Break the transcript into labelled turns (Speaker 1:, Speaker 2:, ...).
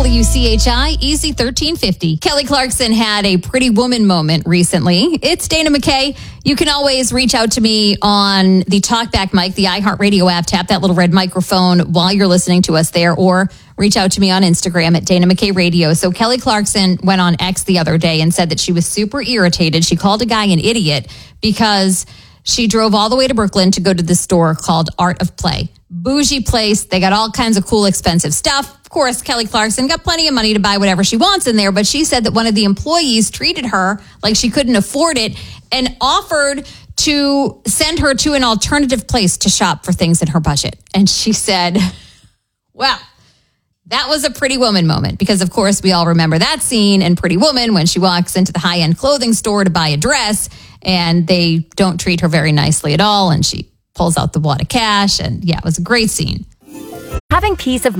Speaker 1: WCHI Easy 1350. Kelly Clarkson had a pretty woman moment recently. It's Dana McKay. You can always reach out to me on the TalkBack mic, the iHeartRadio app. Tap that little red microphone while you're listening to us there, or reach out to me on Instagram at Dana McKay Radio. So Kelly Clarkson went on X the other day and said that she was super irritated. She called a guy an idiot because she drove all the way to Brooklyn to go to this store called Art of Play. Bougie place. They got all kinds of cool, expensive stuff. Of course, Kelly Clarkson got plenty of money to buy whatever she wants in there, but she said that one of the employees treated her like she couldn't afford it and offered to send her to an alternative place to shop for things in her budget. And she said, well, that was a Pretty Woman moment, because of course we all remember that scene in Pretty Woman when she walks into the high-end clothing store to buy a dress and they don't treat her very nicely at all, and she pulls out the wad of cash, and yeah, it was a great scene.
Speaker 2: Having peace of